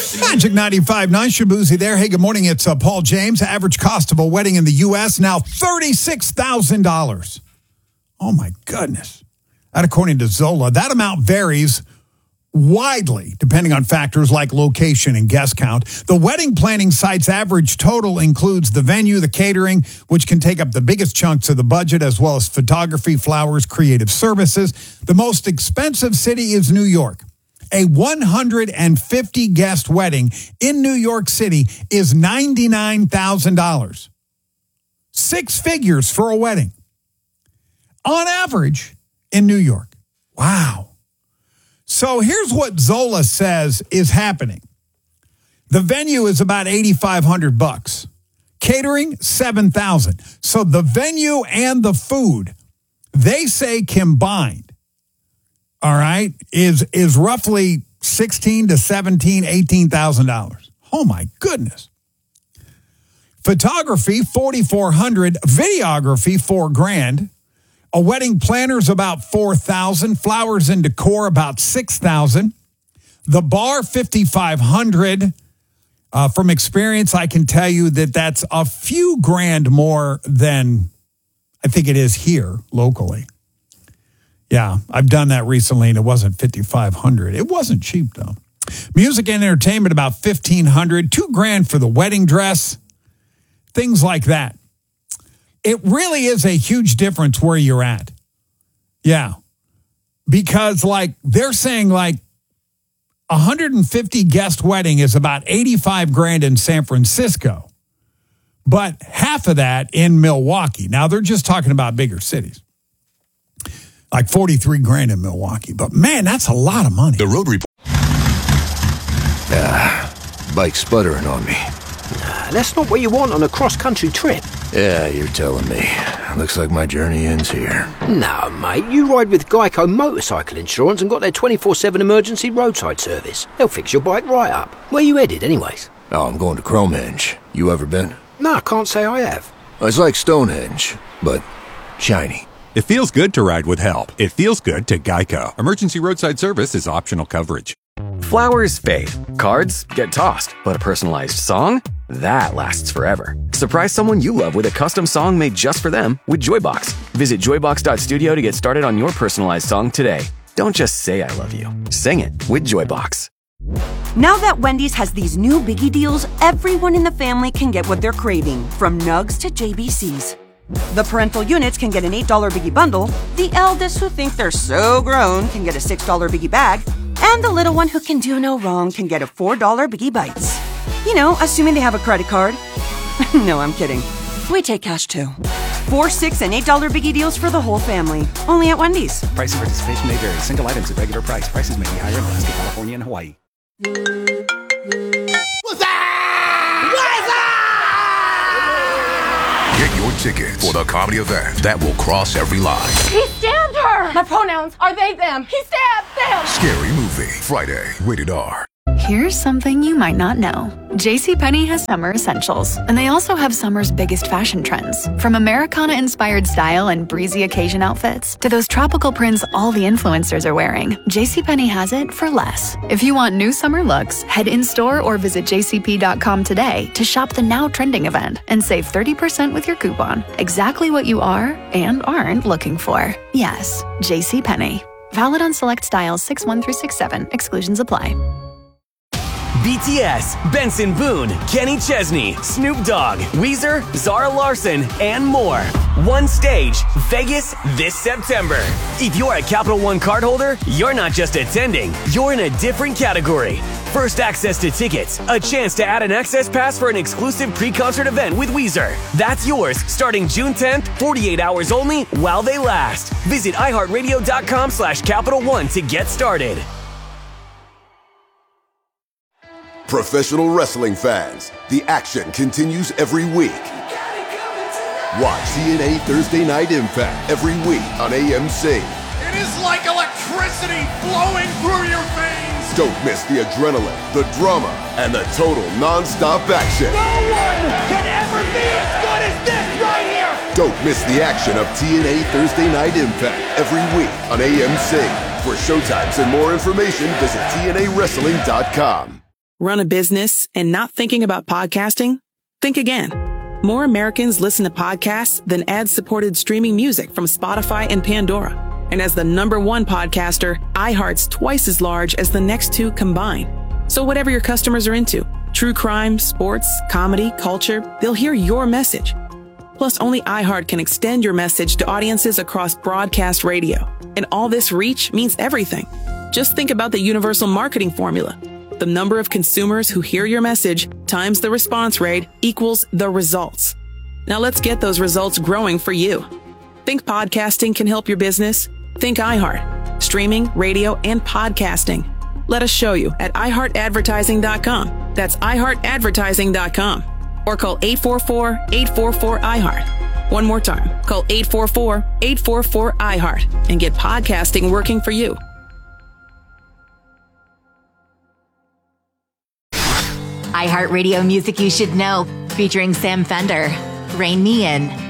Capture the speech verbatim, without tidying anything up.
Magic ninety-five point nine, Shabuzi there. Hey, good morning. It's uh, Paul James. Average cost of a wedding in the U S now thirty-six thousand dollars. Oh, my goodness. That according to Zola. That amount varies widely depending on factors like location and guest count. The wedding planning site's average total includes the venue, the catering, which can take up the biggest chunks of the budget, as well as photography, flowers, creative services. The most expensive city is New York. A one hundred fifty guest wedding in New York City is ninety-nine thousand dollars. Six figures for a wedding. On average in New York. Wow. So here's what Zola says is happening. The venue is about eighty-five hundred bucks. Catering, seven thousand. So the venue and the food, they say combined, all right, is is roughly sixteen to seventeen, eighteen thousand dollars. Oh my goodness. Photography, forty-four hundred. Videography, four grand. A wedding planner's about four thousand. Flowers and decor, about six thousand. The bar, fifty-five hundred. Uh, from experience, I can tell you that that's a few grand more than I think it is here locally. Yeah, I've done that recently, and it wasn't fifty-five hundred. It wasn't cheap, though. Music and entertainment, about fifteen hundred. Two grand for the wedding dress. Things like that. It really is a huge difference where you're at. Yeah. Because, like, they're saying, like, a one hundred fifty guest wedding is about eighty-five grand in San Francisco, but half of that in Milwaukee. Now, they're just talking about bigger cities. Like forty-three grand in Milwaukee. But, man, that's a lot of money. The Road Report. Ah, bike sputtering on me. Nah, that's not what you want on a cross-country trip. Yeah, you're telling me. Looks like my journey ends here. No, mate, you ride with Geico Motorcycle Insurance and got their twenty-four seven emergency roadside service. They'll fix your bike right up. Where you headed, anyways? Oh, I'm going to Cromehenge. You ever been? No, I can't say I have. It's like Stonehenge, but shiny. It feels good to ride with help. It feels good to Geico. Emergency roadside service is optional coverage. Flowers fade. Cards get tossed. But a personalized song? That lasts forever. Surprise someone you love with a custom song made just for them with Joybox. Visit joybox dot studio to get started on your personalized song today. Don't just say I love you. Sing it with Joybox. Now that Wendy's has these new biggie deals, everyone in the family can get what they're craving, from nugs to J B Cs. The parental units can get an eight dollar biggie bundle, the eldest who think they're so grown can get a six dollar biggie bag, and the little one who can do no wrong can get a four dollar biggie bites. You know, assuming they have a credit card. No, I'm kidding. We take cash too. Four, six, and eight dollar biggie deals for the whole family. Only at Wendy's. Price and participation may vary. Single items at regular price. Prices may be higher in Alaska, California, and Hawaii. What's that? Get your tickets for the comedy event that will cross every line. He stabbed her! My pronouns are they, them. He stabbed them! Scary Movie. Friday. Rated R. Here's something you might not know. JCPenney has summer essentials, and they also have summer's biggest fashion trends. From Americana-inspired style and breezy occasion outfits to those tropical prints all the influencers are wearing, JCPenney has it for less. If you want new summer looks, head in-store or visit j c p dot com today to shop the now trending event and save thirty percent with your coupon. Exactly what you are and aren't looking for. Yes, JCPenney. Valid on select styles six one through six seven. Exclusions apply. B T S, Benson Boone, Kenny Chesney, Snoop Dogg, Weezer, Zara Larson, and more. One stage, Vegas this September. If you're a Capital One cardholder, you're not just attending, you're in a different category. First access to tickets, a chance to add an access pass for an exclusive pre-concert event with Weezer. That's yours starting June tenth, forty-eight hours only while they last. Visit iHeartRadio.com slash Capital One to get started. Professional wrestling fans, the action continues every week. Watch T N A Thursday Night Impact every week on A M C. It is like electricity flowing through your veins. Don't miss the adrenaline, the drama, and the total non-stop action. No one can ever be as good as this right here. Don't miss the action of T N A Thursday Night Impact every week on A M C. For showtimes and more information, visit T N A wrestling dot com. Run a business and not thinking about podcasting? Think again. More Americans listen to podcasts than ad-supported streaming music from Spotify and Pandora. And as the number one podcaster, iHeart's twice as large as the next two combined. So whatever your customers are into, true crime, sports, comedy, culture, they'll hear your message. Plus, only iHeart can extend your message to audiences across broadcast radio. And all this reach means everything. Just think about the universal marketing formula. The number of consumers who hear your message times the response rate equals the results. Now let's get those results growing for you. Think podcasting can help your business? Think iHeart. Streaming, radio, and podcasting. Let us show you at i heart advertising dot com. That's i heart advertising dot com. Or call eight four four, eight four four, I heart. One more time. Call eight four four, eight four four, I heart and get podcasting working for you. iHeartRadio Music You Should Know, featuring Sam Fender, Rain Me In.